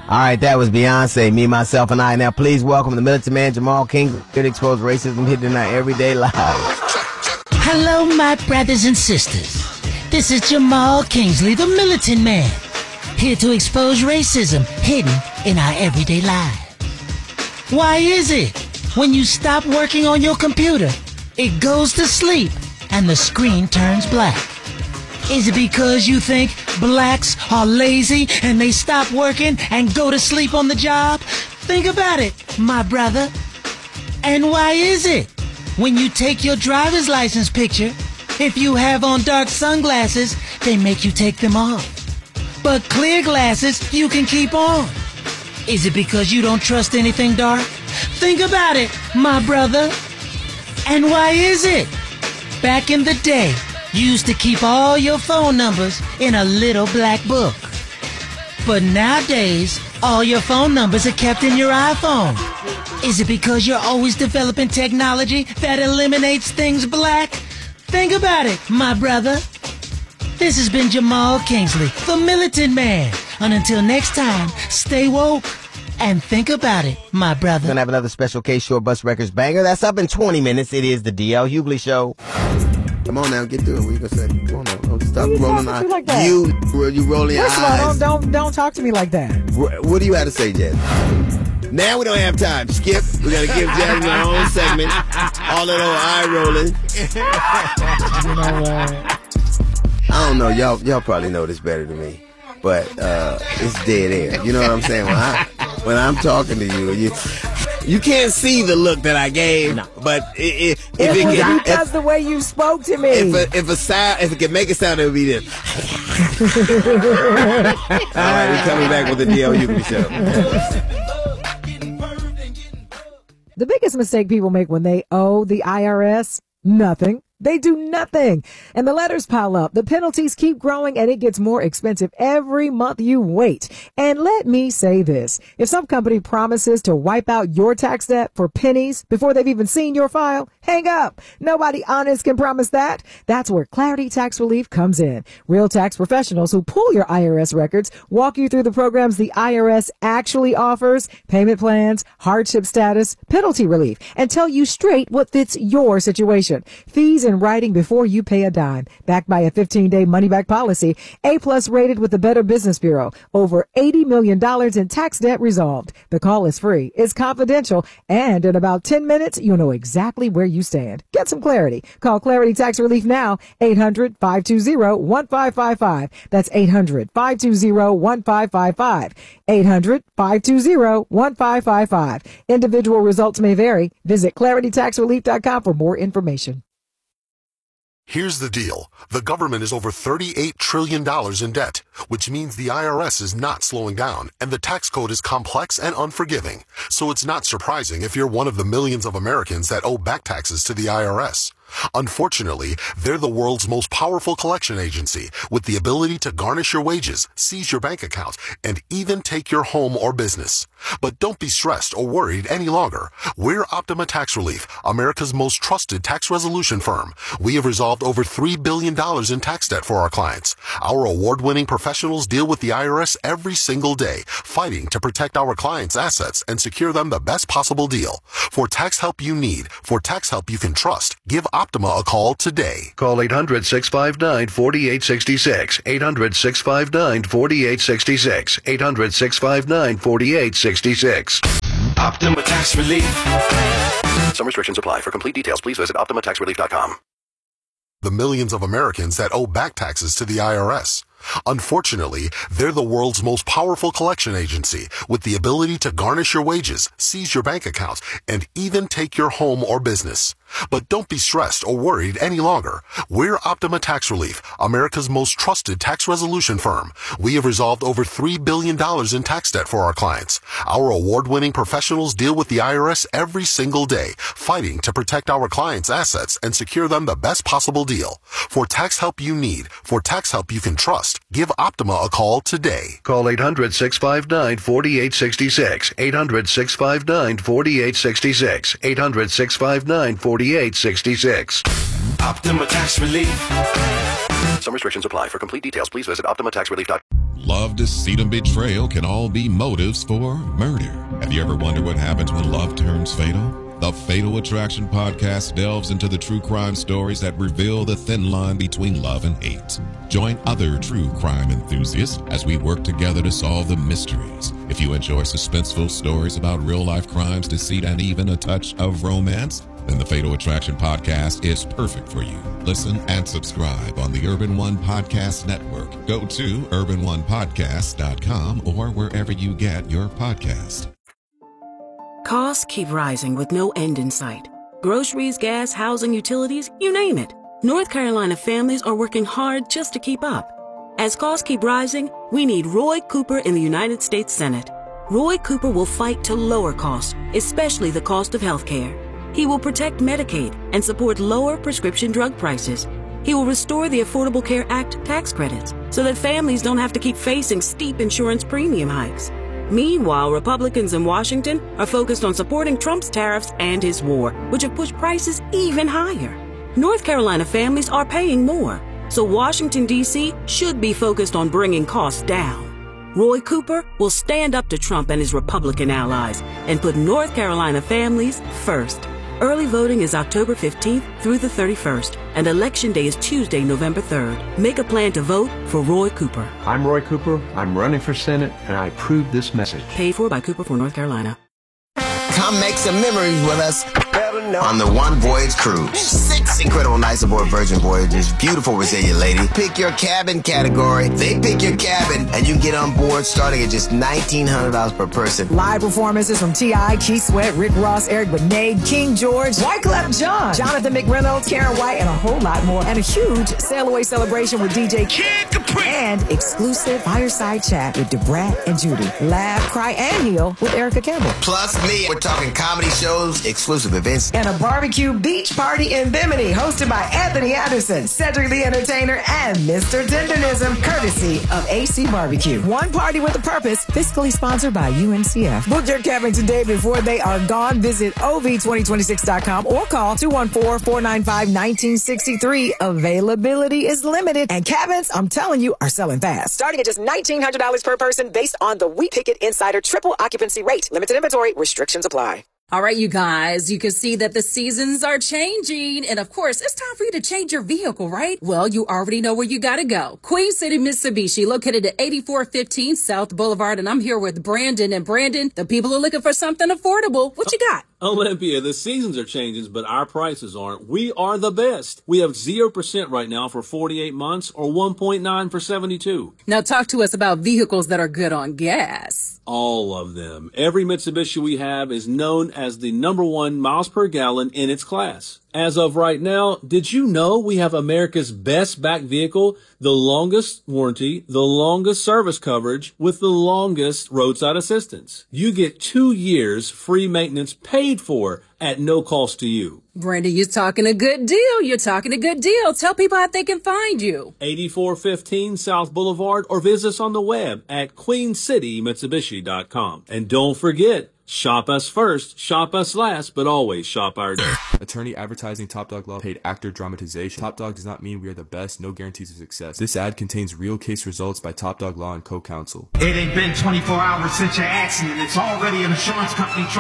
All right, that was Beyonce, Me, Myself, and I. Now, please welcome the militant man, Jamal Kingsley, here to expose racism hidden in our everyday lives. Hello, my brothers and sisters. This is Jamal Kingsley, the militant man, here to expose racism hidden in our everyday lives. Why is it when you stop working on your computer, it goes to sleep and the screen turns black? Is it because you think blacks are lazy and they stop working and go to sleep on the job? Think about it, my brother. And why is it when you take your driver's license picture, if you have on dark sunglasses, they make you take them off, but clear glasses you can keep on? Is it because you don't trust anything dark? Think about it, my brother. And why is it? Back in the day, you used to keep all your phone numbers in a little black book. But nowadays, all your phone numbers are kept in your iPhone. Is it because you're always developing technology that eliminates things black? Think about it, my brother. This has been Jamal Kingsley, the militant man. And until next time, stay woke and think about it, my brother. We're gonna have another special K Short Bus Records banger. That's up in 20 minutes. It is the DL Hughley Show. Come on now, get through it. What you gonna say? Come on now, don't stop rolling eyes. Like that? You rolling your eyes. First of all, don't talk to me like that. What do you have to say, Jazz? Now we don't have time. Skip. We're gonna give Jasmine her own segment. All that old eye rolling. You know what? I don't know. Y'all probably know this better than me, but it's dead air. You know what I'm saying? When I'm talking to you, you can't see the look that I gave, but that's the way you spoke to me. If it can make it sound, it would be this. All right, we're coming back with the DL Hughley Show. The biggest mistake people make when they owe the IRS, nothing. They do nothing. And the letters pile up. The penalties keep growing and it gets more expensive every month you wait. And let me say this. If some company promises to wipe out your tax debt for pennies before they've even seen your file, hang up. Nobody honest can promise that. That's where Clarity Tax Relief comes in. Real tax professionals who pull your IRS records, walk you through the programs the IRS actually offers, payment plans, hardship status, penalty relief, and tell you straight what fits your situation. Fees in writing before you pay a dime. Backed by a 15-day money-back policy. A+ rated with the Better Business Bureau. Over $80 million in tax debt resolved. The call is free. It's confidential. And in about 10 minutes, you'll know exactly where you stand. Get some clarity. Call Clarity Tax Relief now. 800-520-1555. That's 800-520-1555. 800-520-1555. Individual results may vary. Visit claritytaxrelief.com for more information. Here's the deal. The government is over $38 trillion in debt, which means the IRS is not slowing down, and the tax code is complex and unforgiving. So it's not surprising if you're one of the millions of Americans that owe back taxes to the IRS. Unfortunately, they're the world's most powerful collection agency with the ability to garnish your wages, seize your bank account, and even take your home or business. But don't be stressed or worried any longer. We're Optima Tax Relief, America's most trusted tax resolution firm. We have resolved over $3 billion in tax debt for our clients. Our award-winning professionals deal with the IRS every single day, fighting to protect our clients' assets and secure them the best possible deal. For tax help you need, for tax help you can trust, give Optima a call today. Call 800-659-4866. 800-659-4866. 800-659-4866. Optima Tax Relief. Some restrictions apply. For complete details, please visit OptimaTaxRelief.com. The millions of Americans that owe back taxes to the IRS. Unfortunately, they're the world's most powerful collection agency with the ability to garnish your wages, seize your bank account, and even take your home or business. But don't be stressed or worried any longer. We're Optima Tax Relief, America's most trusted tax resolution firm. We have resolved over $3 billion in tax debt for our clients. Our award-winning professionals deal with the IRS every single day, fighting to protect our clients' assets and secure them the best possible deal. For tax help you need, for tax help you can trust, give Optima a call today. Call 800-659-4866. 800-659-4866. 800-659-4866. Optima Tax Relief. Some restrictions apply. For complete details, please visit OptimaTaxRelief.com. love, deceit, and betrayal can all be motives for murder. Have you ever wondered what happens when love turns fatal? The Fatal Attraction podcast delves into the true crime stories that reveal the thin line between love and hate. Join other true crime enthusiasts as we work together to solve the mysteries. If you enjoy suspenseful stories about real-life crimes, deceit, and even a touch of romance, then the Fatal Attraction podcast is perfect for you. Listen and subscribe on the Urban One Podcast Network. Go to urbanonepodcast.com or wherever you get your podcast. Costs keep rising with no end in sight. Groceries, gas, housing, utilities, you name it. North Carolina families are working hard just to keep up. As costs keep rising, we need Roy Cooper in the United States Senate. Roy Cooper will fight to lower costs, especially the cost of health care. He will protect Medicaid and support lower prescription drug prices. He will restore the Affordable Care Act tax credits so that families don't have to keep facing steep insurance premium hikes. Meanwhile, Republicans in Washington are focused on supporting Trump's tariffs and his war, which have pushed prices even higher. North Carolina families are paying more, so Washington, D.C. should be focused on bringing costs down. Roy Cooper will stand up to Trump and his Republican allies and put North Carolina families first. Early voting is October 15th through the 31st, and Election Day is Tuesday, November 3rd. Make a plan to vote for Roy Cooper. I'm Roy Cooper. I'm running for Senate, and I approve this message. Paid for by Cooper for North Carolina. Come make some memories with us on the One Voyage Cruise. 6 incredible nights aboard Virgin Voyages. Beautiful, resilient lady. Pick your cabin category. They pick your cabin, and you can get on board starting at just $1,900 per person. Live performances from T.I., Keith Sweat, Rick Ross, Eric Benet, King George, Wyclef Jean, Jonathan McReynolds, Karen White, and a whole lot more. And a huge sail-away celebration with DJ Kid Capri. And exclusive fireside chat with Debrat and Judy. Laugh, cry, and heal with Erica Campbell. Plus me. We're talking comedy shows, exclusive events, and a barbecue beach party in Bimini hosted by Anthony Anderson, Cedric the Entertainer, and Mr. Tendonism, courtesy of AC Barbecue. One party with a purpose, fiscally sponsored by UNCF. Book your cabin today before they are gone. Visit OV2026.com or call 214-495-1963. Availability is limited, and cabins, I'm telling you, are selling fast. Starting at just $1,900 per person based on the We Pick It Insider triple occupancy rate. Limited inventory, restrictions apply. All right, you guys, you can see that the seasons are changing. And of course, it's time for you to change your vehicle, right? Well, you already know where you got to go. Queen City, Mitsubishi, located at 8415 South Boulevard. And I'm here with Brandon. And Brandon, the people are looking for something affordable. What you got? Olympia, the seasons are changing, but our prices aren't. We are the best. We have 0% right now for 48 months or 1.9 for 72. Now talk to us about vehicles that are good on gas. All of them. Every Mitsubishi we have is known as the #1 miles per gallon in its class. As of right now, did you know we have America's best back vehicle, the longest warranty, the longest service coverage, with the longest roadside assistance? You get 2 years free maintenance paid for at no cost to you. Brandon, you're talking a good deal. You're talking a good deal. Tell people how they can find you. 8415 South Boulevard or visit us on the web at queencitymitsubishi.com. And don't forget, shop us first, shop us last, but always shop our day. Attorney advertising Top Dog Law paid actor dramatization. Top Dog does not mean we are the best, no guarantees of success. This ad contains real case results by Top Dog Law and co-counsel. It ain't been 24 hours since your accident. It's already an insurance company trying